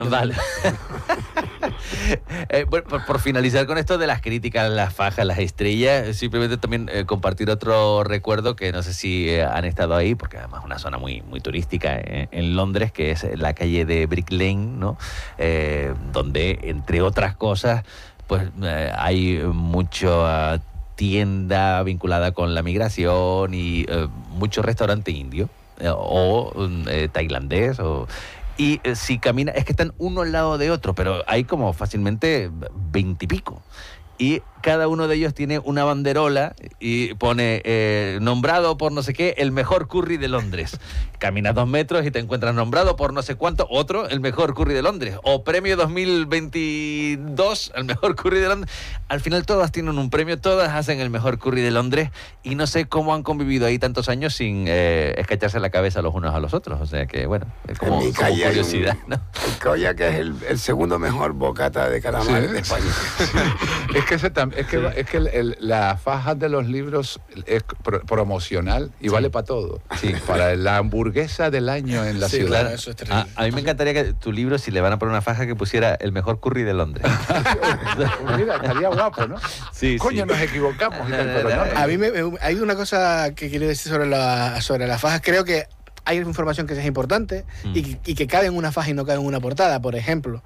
Vale. Bueno, por finalizar con esto de las críticas, las fajas, las estrellas, simplemente también compartir otro recuerdo que no sé si han estado ahí, porque además es una zona muy, muy turística en Londres, que es la calle de Brick Lane, ¿no? Donde, entre otras cosas, pues hay mucha tienda vinculada con la migración y mucho restaurante indio o tailandés y si camina, es que están uno al lado de otro, pero hay como fácilmente 20 y pico. Y cada uno de ellos tiene una banderola y pone nombrado por no sé qué, el mejor curry de Londres. Caminas 2 metros y te encuentras nombrado por no sé cuánto, otro, el mejor curry de Londres. O premio 2022, el mejor curry de Londres. Al final todas tienen un premio, todas hacen el mejor curry de Londres. Y no sé cómo han convivido ahí tantos años sin escacharse la cabeza los unos a los otros. O sea que, bueno, es como curiosidad, ¿no? El Colla, que es el segundo mejor bocata de calamar de España. Es que la faja de los libros es promocional y vale para todo. Sí. Para la hamburguesa del año en la ciudad. Claro. Eso es terrible. A mí me encantaría que tu libro, si le van a poner una faja, que pusiera el mejor curry de Londres. Mira, estaría guapo, ¿no? Sí, Coño, sí. nos equivocamos. Y tal, pero no. A mí hay una cosa que quiero decir sobre las fajas. Creo que hay información que es importante y que cabe en una faja y no cabe en una portada. Por ejemplo,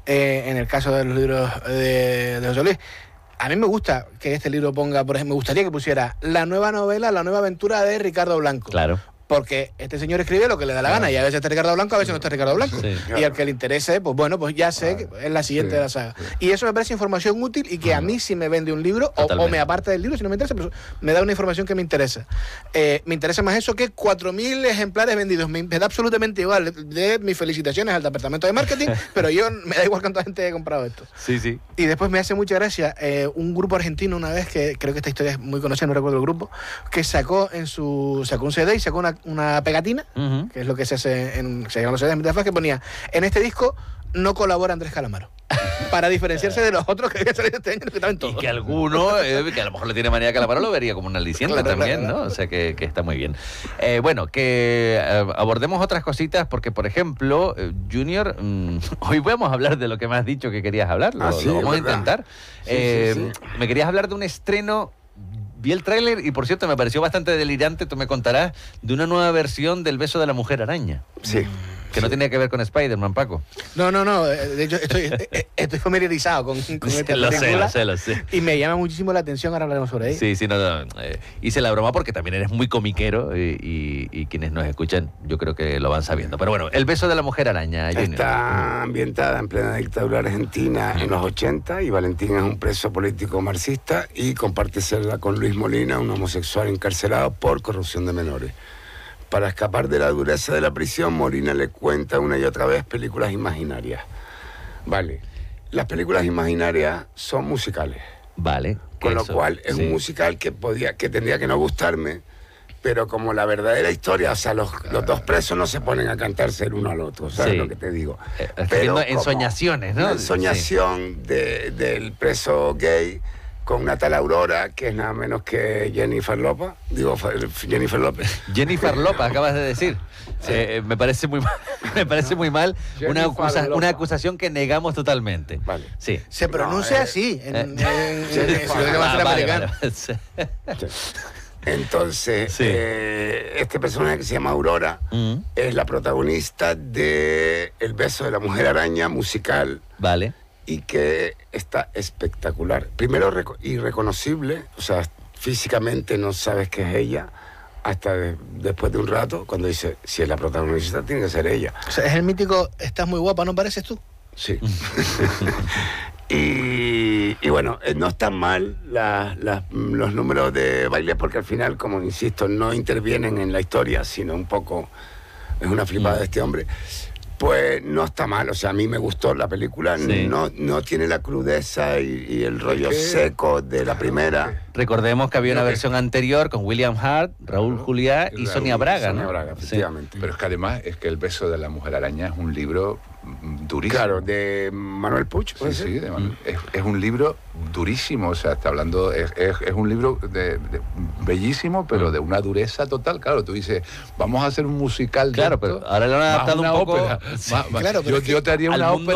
en el caso de los libros de José Luis, a mí me gusta que este libro ponga, por ejemplo, me gustaría que pusiera la nueva novela, la nueva aventura de Ricardo Blanco. Claro. Porque este señor escribe lo que le da la gana y a veces está Ricardo Blanco, a veces no está Ricardo Blanco. Sí. Y al que le interese, pues bueno, pues ya sé que es la siguiente de la saga. Y eso me parece información útil y que a mí si me vende un libro o me aparta del libro si no me interesa, pero me da una información que me interesa. Me interesa más eso que 4.000 ejemplares vendidos. Me da absolutamente igual. De mis felicitaciones al departamento de marketing, pero yo me da igual cuánta gente haya comprado esto. Sí, sí. Y después me hace mucha gracia un grupo argentino una vez, que creo que esta historia es muy conocida, no recuerdo el grupo, que sacó un CD y sacó una pegatina, que es lo que se hace se llaman los CDs de que ponía, en este disco no colabora Andrés Calamaro. Para diferenciarse de los otros que había salido este año, que estaban todos. Y que alguno, que a lo mejor le tiene manía a Calamaro, lo vería como un aliciente también, ¿no? O sea que está muy bien. Bueno, que abordemos otras cositas, porque, por ejemplo, Junior, hoy vamos a hablar de lo que me has dicho que querías hablar, lo vamos a intentar. Sí. Me querías hablar de un estreno. Vi el tráiler y, por cierto, me pareció bastante delirante, tú me contarás, de una nueva versión del beso de la mujer araña. Sí. Que no tenía que ver con Spider-Man, Paco. No. De hecho, estoy familiarizado con esta película. Lo sé. Y me llama muchísimo la atención, ahora hablaremos sobre ella. Sí, no. Hice la broma porque también eres muy comiquero y quienes nos escuchan yo creo que lo van sabiendo. Pero bueno, el beso de la mujer araña, Junior. Está ambientada en plena dictadura argentina en los 80 y Valentín es un preso político marxista y comparte celda con Luis Molina, un homosexual encarcelado por corrupción de menores. Para escapar de la dureza de la prisión, Molina le cuenta una y otra vez películas imaginarias. Vale, las películas imaginarias son musicales. Vale. Con lo cual es un musical que tendría que no gustarme, pero como la verdadera historia, o sea, los dos presos no se ponen a cantarse el uno al otro, ¿sabes lo que te digo? Pero ensoñaciones, ¿no? Una ensoñación del preso gay con una tal Aurora, que es nada menos que Jennifer López. Jennifer López. Jennifer López, acabas de decir. Sí. Me parece muy mal. Una acusación que negamos totalmente. Vale. Sí. Se pronuncia así en americano. Entonces, este personaje que se llama Aurora es la protagonista de El beso de la mujer araña, musical. Vale. Y que está espectacular. Primero, irreconocible, o sea, físicamente no sabes que es ella, hasta después de un rato, cuando dice, si es la protagonista, tiene que ser ella. O sea, es el mítico, estás muy guapa, ¿no pareces tú? Sí. y bueno, no están mal los números de baile, porque al final, como insisto, no intervienen en la historia, sino un poco, es una flipada de este hombre. Pues no está mal, o sea, a mí me gustó la película, no tiene la crudeza y el rollo seco de la primera. Recordemos que había una versión anterior con William Hart, Raúl Juliá y Sonia Braga, ¿no? Sonia Braga, efectivamente. Pero es que además es que El beso de la mujer araña es un libro durísimo. Claro, de Manuel Puig. Sí, de Manuel. Es un libro durísimo, o sea, está hablando, es un libro bellísimo, pero de una dureza total. Claro, tú dices, vamos a hacer un musical. Claro, pero ahora lo han adaptado un poco. Ópera. Yo te haría una ópera.